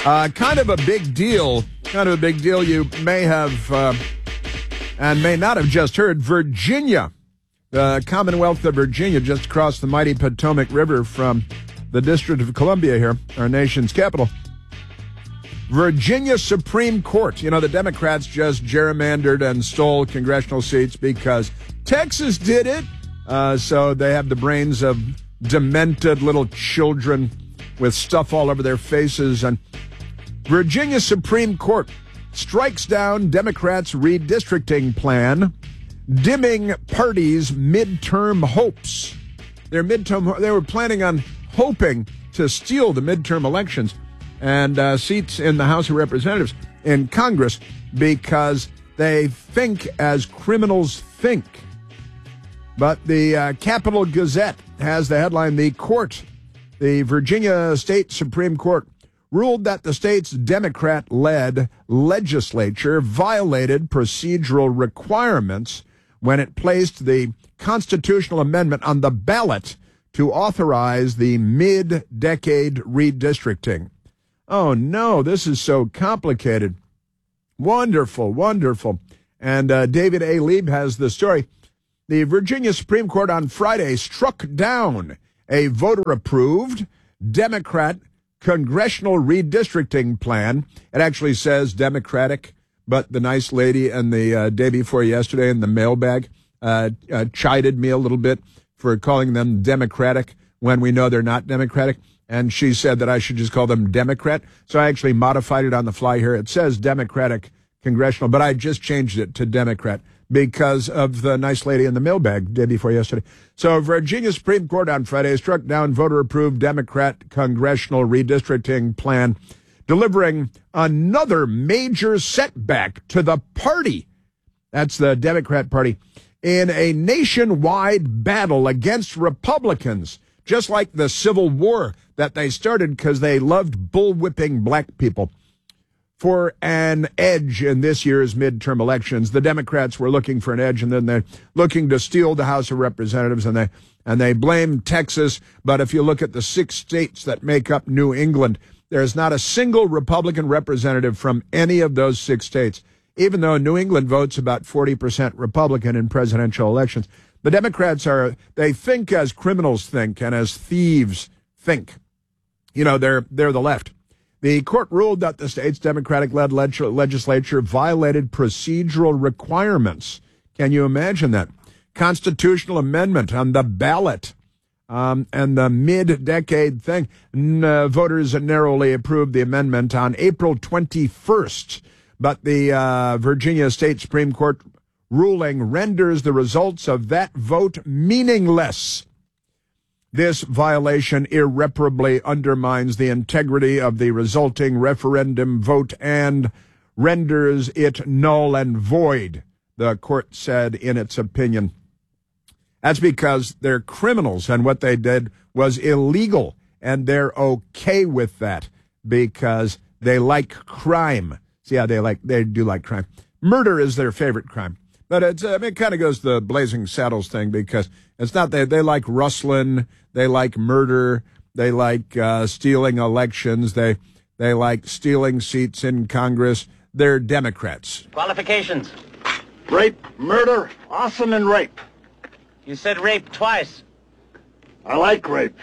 Kind of a big deal. Kind of a big deal. You may have and may not have just heard. Virginia, the Commonwealth of Virginia, just across the mighty Potomac River from the District of Columbia here, our nation's capital. Virginia Supreme Court. You know, the Democrats just gerrymandered and stole congressional seats because Texas did it. So they have the brains of demented little children with stuff all over their faces. And Virginia Supreme Court strikes down Democrats' redistricting plan, dimming parties' midterm hopes. They were planning on hoping to steal the midterm elections and seats in the House of Representatives in Congress because they think as criminals think. But the Capital Gazette has the headline, the Virginia State Supreme Court ruled that the state's Democrat-led legislature violated procedural requirements when it placed the constitutional amendment on the ballot to authorize the mid-decade redistricting. Oh, no, this is so complicated. Wonderful, wonderful. And David A. Lieb has the story. The Virginia Supreme Court on Friday struck down a voter-approved Democrat congressional redistricting plan. It actually says Democratic, but the nice lady in the day before yesterday in the mailbag chided me a little bit for calling them Democratic when we know they're not Democratic. And she said that I should just call them Democrat. So I actually modified it on the fly here. It says Democratic congressional, but I just changed it to Democrat because of the nice lady in the mailbag day before yesterday. So Virginia Supreme Court on Friday struck down voter-approved Democrat congressional redistricting plan, delivering another major setback to the party. That's the Democrat Party in a nationwide battle against Republicans, just like the Civil War that they started because they loved bullwhipping black people. For an edge in this year's midterm elections, the Democrats were looking for an edge, and then they're looking to steal the House of Representatives, and they blame Texas. But if you look at the 6 states that make up New England, there's not a single Republican representative from any of those 6 states, even though New England votes about 40% Republican in presidential elections. The Democrats they think as criminals think and as thieves think. You know, they're the left. The court ruled that the state's Democratic-led legislature violated procedural requirements. Can you imagine that? Constitutional amendment on the ballot and the mid-decade thing. Voters narrowly approved the amendment on April 21st, but the Virginia State Supreme Court ruling renders the results of that vote meaningless. This violation irreparably undermines the integrity of the resulting referendum vote and renders it null and void, the court said in its opinion. That's because they're criminals, and what they did was illegal, and they're okay with that because they like crime. See how they do like crime. Murder is their favorite crime. But it kind of goes to the Blazing Saddles thing because it's not they like rustling, they like murder, they like stealing elections, they like stealing seats in Congress. They're Democrats. Qualifications. Rape, murder, arson, and rape. You said rape twice. I like rape.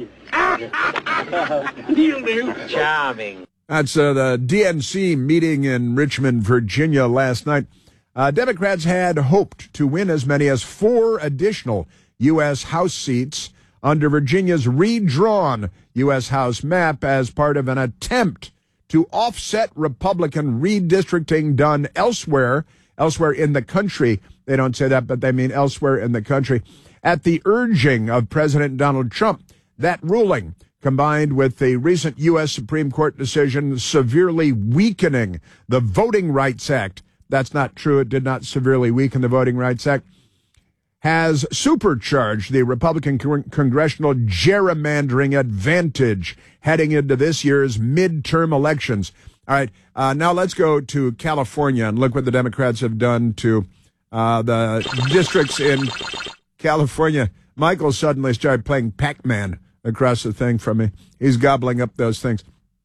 Charming. That's the DNC meeting in Richmond, Virginia last night. Democrats had hoped to win as many as 4 additional U.S. House seats under Virginia's redrawn U.S. House map as part of an attempt to offset Republican redistricting done elsewhere in the country. They don't say that, but they mean elsewhere in the country. At the urging of President Donald Trump, that ruling, combined with the recent U.S. Supreme Court decision severely weakening the Voting Rights Act, that's not true. It did not severely weaken the Voting Rights Act, has supercharged the Republican congressional gerrymandering advantage heading into this year's midterm elections. All right, now let's go to California and look what the Democrats have done to the districts in California. Michael suddenly started playing Pac-Man across the thing from me. He's gobbling up those things.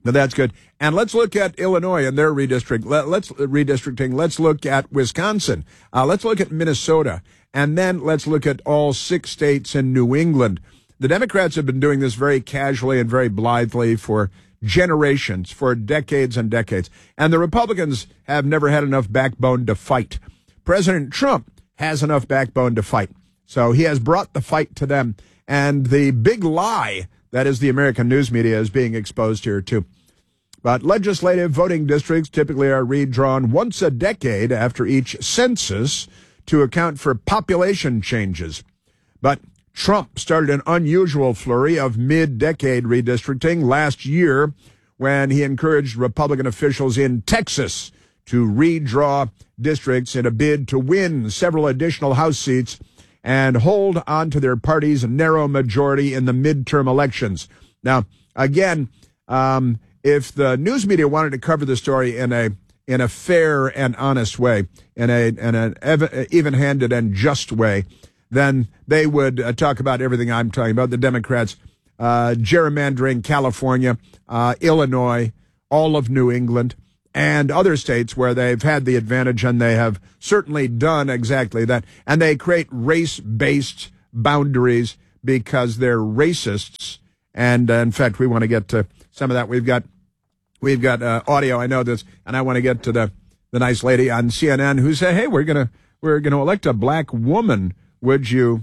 Now, that's good. And let's look at Illinois and their redistricting. Let's look at Wisconsin. Let's look at Minnesota. And then let's look at all 6 states in New England. The Democrats have been doing this very casually and very blithely for generations, for decades and decades. And the Republicans have never had enough backbone to fight. President Trump has enough backbone to fight. So he has brought the fight to them. And the big lie that is the American news media is being exposed here, too. But legislative voting districts typically are redrawn once a decade after each census to account for population changes. But Trump started an unusual flurry of mid-decade redistricting last year when he encouraged Republican officials in Texas to redraw districts in a bid to win several additional House seats and hold on to their party's narrow majority in the midterm elections. Now, again, if the news media wanted to cover the story in a fair and honest way, in an even-handed and just way, then they would talk about everything I'm talking about. The Democrats gerrymandering California, Illinois, all of New England, and other states where they've had the advantage, and they have certainly done exactly that. And they create race-based boundaries because they're racists. And in fact, we want to get to some of that. We've got audio. I know this, and I want to get to the nice lady on CNN who said, "Hey, we're gonna elect a black woman. Would you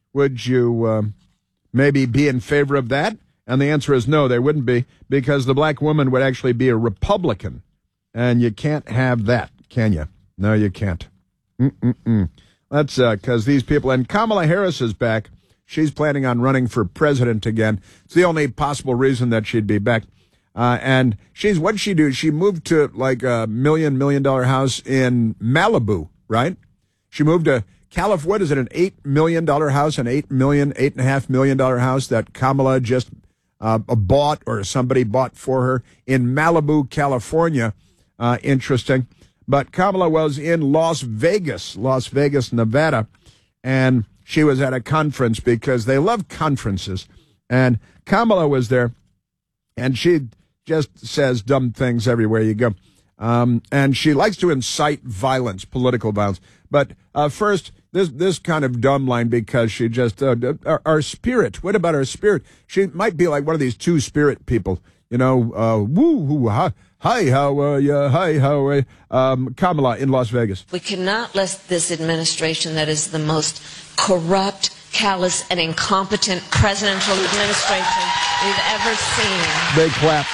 maybe be in favor of that?" And the answer is no, they wouldn't be, because the black woman would actually be a Republican. And you can't have that, can you? No, you can't. That's because these people, and Kamala Harris is back. She's planning on running for president again. It's the only possible reason that she'd be back. And what'd she do? She moved to like a $1 million house in Malibu, right? She moved to California. What is it? An $8 million house, $8.5 million house that Kamala just bought, or somebody bought for her in Malibu, California. Interesting. But Kamala was in Las Vegas, Nevada, and she was at a conference because they love conferences. And Kamala was there, and she just says dumb things everywhere you go. And she likes to incite violence, political violence. But first, this kind of dumb line, because she just, our spirit, what about our spirit? She might be like one of these two-spirit people, woo, hi, how are you? Hi, how are you? Kamala in Las Vegas. We cannot let this administration that is the most corrupt, callous, and incompetent presidential administration we've ever seen. Big clap.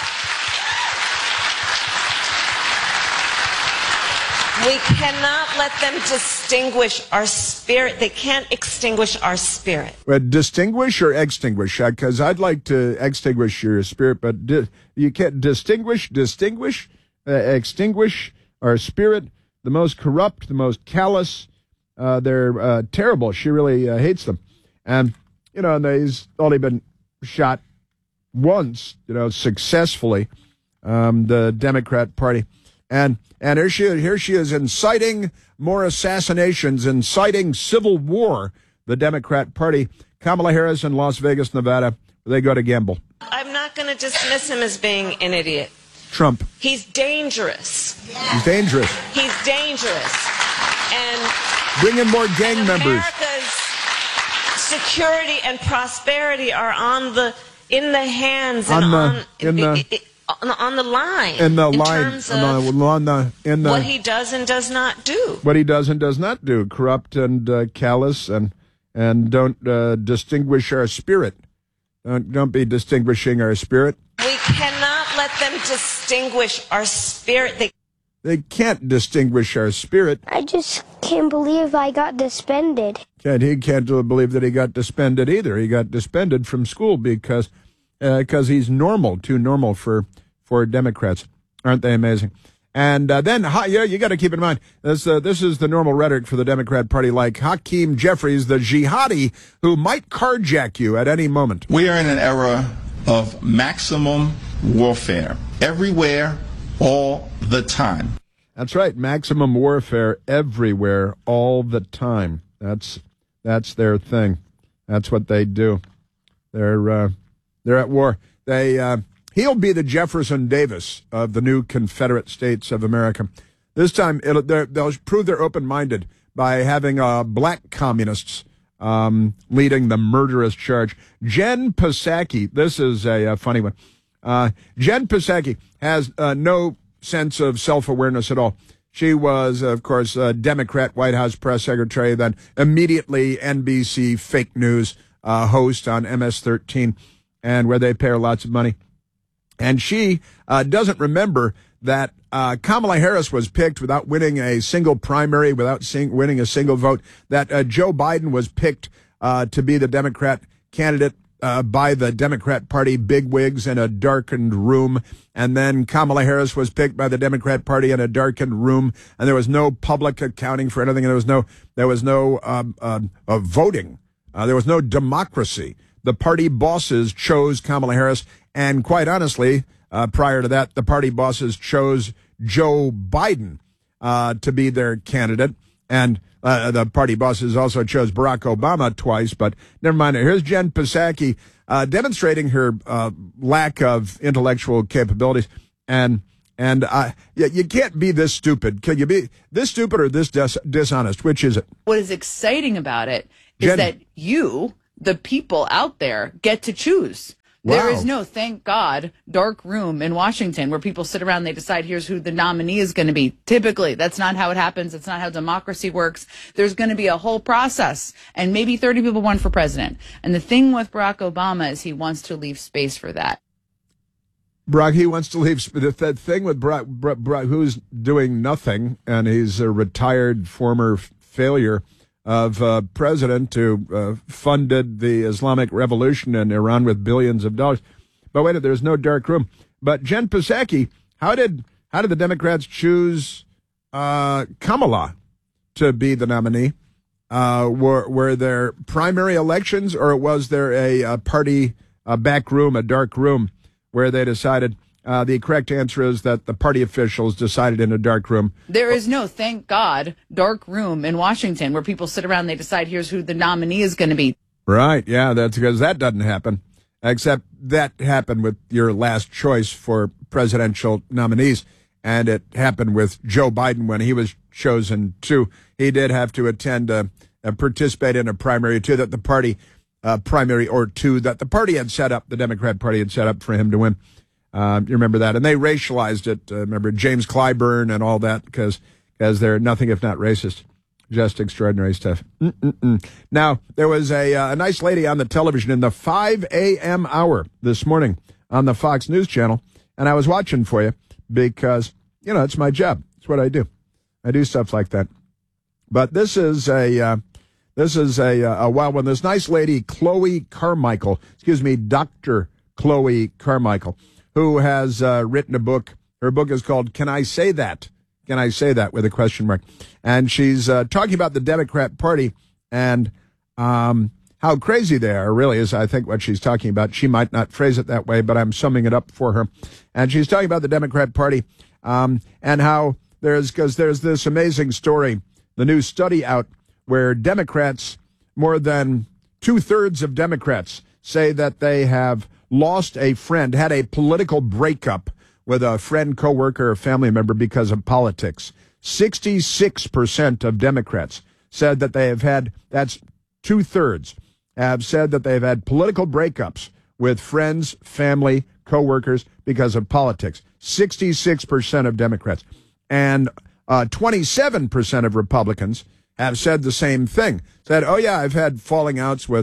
We cannot let them distinguish our spirit. They can't extinguish our spirit. Distinguish or extinguish? Because I'd like to extinguish your spirit, but you can't extinguish our spirit. The most corrupt, the most callous. They're terrible. She really hates them. And, he's only been shot once, successfully, the Democrat Party. And here she is inciting more assassinations, inciting civil war, the Democrat Party. Kamala Harris in Las Vegas, Nevada, they go to gamble. I'm not going to dismiss him as being an idiot. Trump. He's dangerous. He's dangerous. He's dangerous. And bring in more gang members. America's security and prosperity are in the hands and on the line. In the line. Terms of what he does and does not do. What he does and does not do. Corrupt and callous, and don't distinguish our spirit. Don't be distinguishing our spirit. We cannot let them distinguish our spirit. They can't distinguish our spirit. I just can't believe I got suspended. He can't believe that he got suspended either. He got suspended from school because he's normal, too normal for Democrats. Aren't they amazing? And then, you got to keep in mind, this is the normal rhetoric for the Democrat Party, like Hakeem Jeffries, the jihadi who might carjack you at any moment. We are in an era of maximum warfare, everywhere, all the time. That's right, maximum warfare everywhere, all the time. That's their thing. That's what they do. They're at war. He He'll be the Jefferson Davis of the new Confederate States of America. This time, they'll prove they're open-minded by having black communists leading the murderous charge. Jen Psaki, this is a funny one. Jen Psaki has no sense of self-awareness at all. She was, of course, a Democrat White House press secretary, then immediately NBC fake news host on MS-13, and where they pay her lots of money. And she doesn't remember that Kamala Harris was picked without winning a single primary, without winning a single vote, that Joe Biden was picked to be the Democrat candidate by the Democrat Party bigwigs in a darkened room, and then Kamala Harris was picked by the Democrat Party in a darkened room, and there was no public accounting for anything, and there was no voting. There was no democracy. The party bosses chose Kamala Harris, and quite honestly, prior to that, the party bosses chose Joe Biden to be their candidate, and the party bosses also chose Barack Obama twice, but never mind. Here's Jen Psaki demonstrating her lack of intellectual capabilities, and you can't be this stupid. Can you be this stupid or this dishonest? Which is it? What is exciting about it is that you, the people out there, get to choose. Wow. There is no, thank God, dark room in Washington where people sit around and they decide here's who the nominee is going to be. Typically, that's not how it happens. It's not how democracy works. There's going to be a whole process, and maybe 30 people run for president. And the thing with Barack Obama is he wants to leave space for that. He wants to leave. The thing with Barack, who's doing nothing, and he's a retired former failure of president who funded the Islamic Revolution in Iran with billions of dollars. But wait, there's no dark room. But Jen Psaki, how did the Democrats choose Kamala to be the nominee? Were there primary elections, or was there a party back room, a dark room, where they decided? The correct answer is that the party officials decided in a dark room. There is no, thank God, dark room in Washington where people sit around and they decide here's who the nominee is going to be. Right, yeah, that's because that doesn't happen. Except that happened with your last choice for presidential nominees, and it happened with Joe Biden when he was chosen too. He did have to participate in a primary too that the party that the party had set up, the Democrat Party had set up for him to win. You remember that? And they racialized it. Remember James Clyburn and all that because they're nothing if not racist. Just extraordinary stuff. Now, there was a nice lady on the television in the 5 a.m. hour this morning on the Fox News Channel, and I was watching for you because, it's my job. It's what I do. I do stuff like that. But this is a wild one. This nice lady, Chloe Carmichael, Dr. Chloe Carmichael, who has written a book. Her book is called Can I Say That? Can I Say That? With a question mark. And she's talking about the Democrat Party and how crazy they are, really, is I think what she's talking about. She might not phrase it that way, but I'm summing it up for her. And she's talking about the Democrat Party and how there's this amazing story, the new study out, where Democrats, more than 2/3 of Democrats, say that they have lost a friend, had a political breakup with a friend, coworker, or family member because of politics. 66% of Democrats said that they have had, that's 2/3, have said that they've had political breakups with friends, family, coworkers because of politics. 66% of Democrats. And 27% of Republicans have said the same thing. Said, oh yeah, I've had falling outs with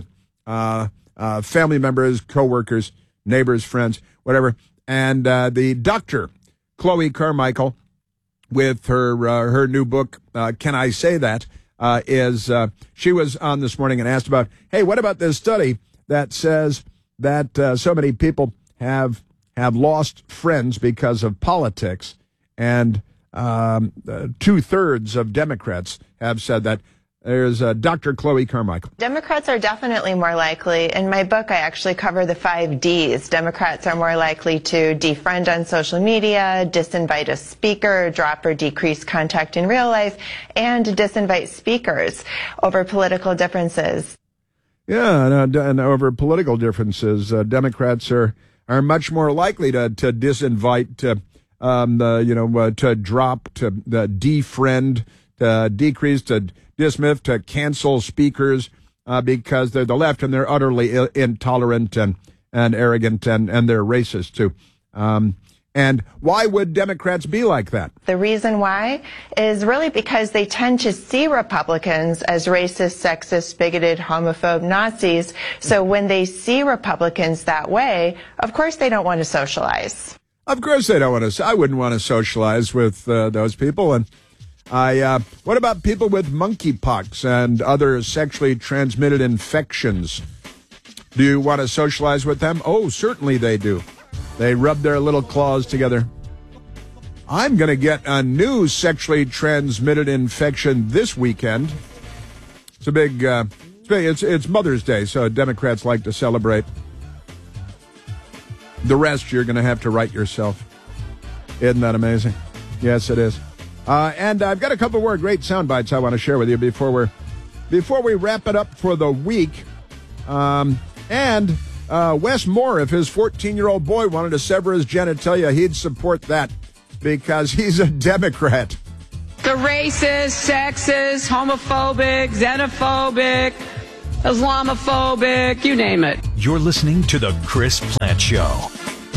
family members, coworkers, neighbors, friends, whatever. And the Dr. Chloe Carmichael, with her new book, Can I Say That? She was on this morning and asked about, hey, what about this study that says that so many people have lost friends because of politics, and 2/3 of Democrats have said that. There's Dr. Chloe Carmichael. Democrats are definitely more likely. In my book, I actually cover the 5 Ds. Democrats are more likely to defriend on social media, disinvite a speaker, drop or decrease contact in real life, and disinvite speakers over political differences. Yeah, and over political differences, Democrats are are much more likely to disinvite, to drop, to defriend, to decrease, to dismiss, to cancel speakers because they're the left and they're utterly intolerant and arrogant and they're racist too. And why would Democrats be like that? The reason why is really because they tend to see Republicans as racist, sexist, bigoted, homophobe, Nazis. So when they see Republicans that way, of course they don't want to socialize. Of course they don't want to. I wouldn't want to socialize with those people. And what about people with monkeypox and other sexually transmitted infections? Do you want to socialize with them? Oh, certainly they do. They rub their little claws together. I'm going to get a new sexually transmitted infection this weekend. It's a big, it's Mother's Day, so Democrats like to celebrate. The rest you're going to have to write yourself. Isn't that amazing? Yes, it is. And I've got a couple more great sound bites I want to share with you before we wrap it up for the week. Wes Moore, if his 14-year-old boy wanted to sever his genitalia, he'd support that because he's a Democrat. The racist, sexist, homophobic, xenophobic, Islamophobic, you name it. You're listening to The Chris Plante Show.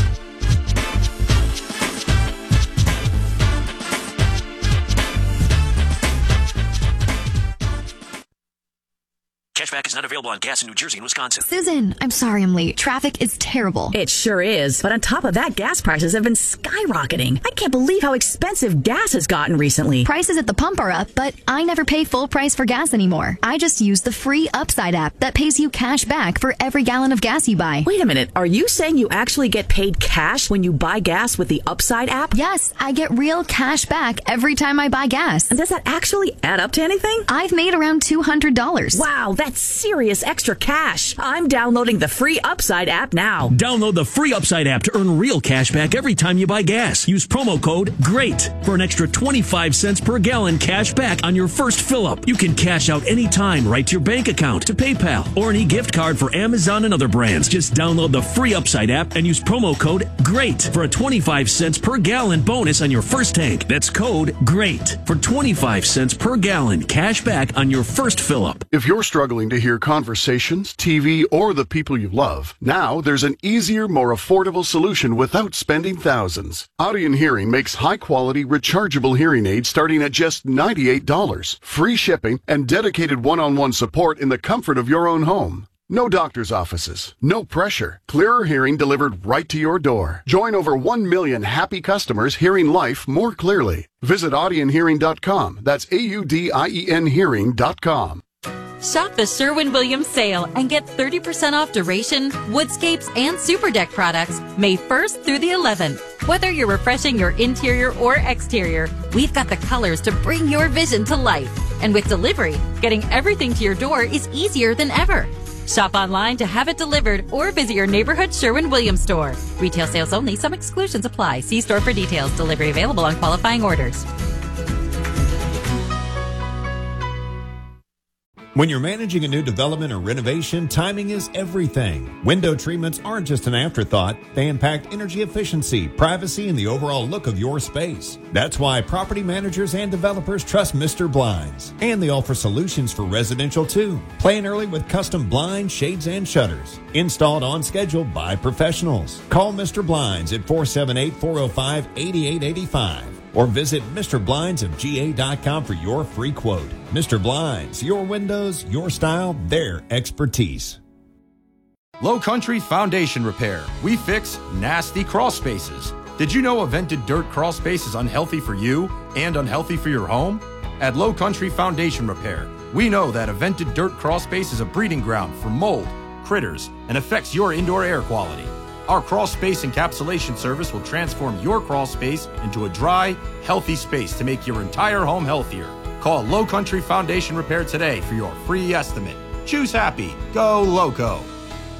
Cashback is not available on gas in New Jersey and Wisconsin. Susan, I'm sorry I'm late. Traffic is terrible. It sure is. But on top of that, gas prices have been skyrocketing. I can't believe how expensive gas has gotten recently. Prices at the pump are up, but I never pay full price for gas anymore. I just use the free Upside app that pays you cash back for every gallon of gas you buy. Wait a minute. Are you saying you actually get paid cash when you buy gas with the Upside app? Yes, I get real cash back every time I buy gas. And does that actually add up to anything? I've made around $200. Wow, that's serious extra cash. I'm downloading the free Upside app now. Download the free Upside app to earn real cash back every time you buy gas. Use promo code GREAT for an extra 25 cents per gallon cash back on your first fill-up. You can cash out anytime right to your bank account, to PayPal, or an e-gift card for Amazon and other brands. Just download the free Upside app and use promo code GREAT for a 25 cents per gallon bonus on your first tank. That's code GREAT for 25 cents per gallon cash back on your first fill-up. If you're struggling to hear conversations, TV, or the people you love, now there's an easier, more affordable solution without spending thousands. Audien Hearing makes high-quality, rechargeable hearing aids starting at just $98, free shipping, and dedicated one-on-one support in the comfort of your own home. No doctor's offices, no pressure. Clearer hearing delivered right to your door. Join over 1 million happy customers hearing life more clearly. Visit AudienHearing.com. That's AUDIEN Hearing.com. Shop the Sherwin-Williams sale and get 30% off Duration, Woodscapes, and Super Deck products May 1st through the 11th. Whether you're refreshing your interior or exterior, we've got the colors to bring your vision to life. And with delivery, getting everything to your door is easier than ever. Shop online to have it delivered or visit your neighborhood Sherwin-Williams store. Retail sales only. Some exclusions apply. See store for details. Delivery available on qualifying orders. When you're managing a new development or renovation, timing is everything. Window treatments aren't just an afterthought. They impact energy efficiency, privacy, and the overall look of your space. That's why property managers and developers trust Mr. Blinds. And they offer solutions for residential too. Plan early with custom blinds, shades, and shutters. Installed on schedule by professionals. Call Mr. Blinds at 478-405-8885. Or visit MrBlindsofGA.com for your free quote. Mr. Blinds, your windows, your style, their expertise. Low Country Foundation Repair. We fix nasty crawl spaces. Did you know a vented dirt crawl space is unhealthy for you and unhealthy for your home? At Low Country Foundation Repair, we know that a vented dirt crawl space is a breeding ground for mold, critters, and affects your indoor air quality. Our crawl space encapsulation service will transform your crawl space into a dry, healthy space to make your entire home healthier. Call Low Country Foundation Repair today for your free estimate. Choose happy. Go Loco.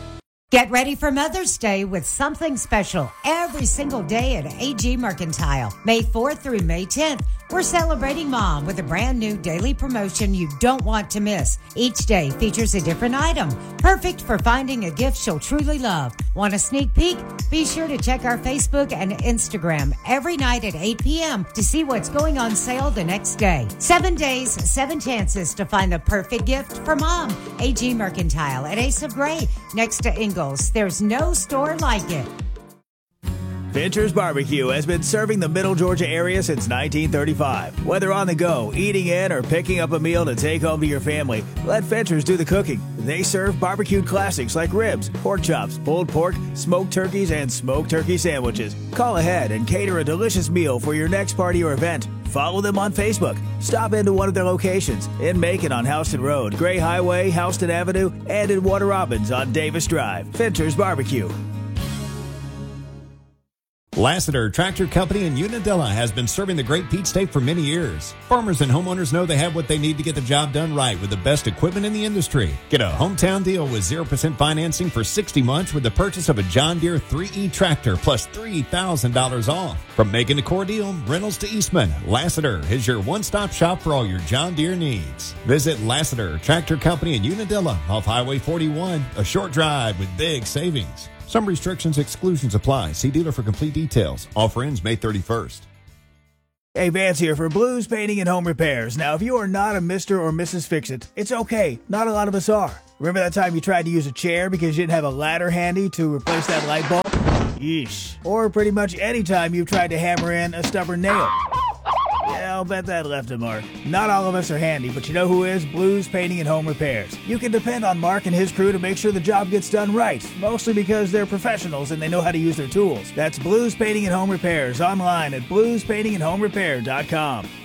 Get ready for Mother's Day with something special every single day at AG Mercantile. May 4th through May 10th, we're celebrating Mom with a brand new daily promotion you don't want to miss. Each day features a different item, perfect for finding a gift she'll truly love. Want a sneak peek? Be sure to check our Facebook and Instagram every night at 8 p.m. to see what's going on sale the next day. 7 days, 7 chances to find the perfect gift for Mom. AG Mercantile at Ace of Gray, next to Ingalls. There's no store like it. Fincher's Barbecue has been serving the Middle Georgia area since 1935. Whether on the go, eating in, or picking up a meal to take home to your family, let Fincher's do the cooking. They serve barbecued classics like ribs, pork chops, pulled pork, smoked turkeys, and smoked turkey sandwiches. Call ahead and cater a delicious meal for your next party or event. Follow them on Facebook. Stop into one of their locations in Macon on Houston Road, Gray Highway, Houston Avenue, and in Warner Robins on Davis Drive. Fincher's Barbecue. Lassiter Tractor Company in Unadilla has been serving the Great Peach State for many years. Farmers and homeowners know they have what they need to get the job done right with the best equipment in the industry. Get a hometown deal with 0% financing for 60 months with the purchase of a John Deere 3E tractor plus $3,000 off. From Macon to Cordele, Reynolds to Eastman, Lassiter is your one-stop shop for all your John Deere needs. Visit Lassiter Tractor Company in Unadilla off Highway 41, a short drive with big savings. Some restrictions, exclusions apply. See dealer for complete details. Offer ends May 31st. Hey, Vance here for Blues Painting and Home Repairs. Now, if you are not a Mr. or Mrs. Fix-It, it's okay. Not a lot of us are. Remember that time you tried to use a chair because you didn't have a ladder handy to replace that light bulb? Yeesh. Or pretty much any time you've tried to hammer in a stubborn nail. Yeah, I'll bet that left a mark. Not all of us are handy, but you know who is? Blues Painting and Home Repairs. You can depend on Mark and his crew to make sure the job gets done right, mostly because they're professionals and they know how to use their tools. That's Blues Painting and Home Repairs online at bluespaintingandhomerepair.com.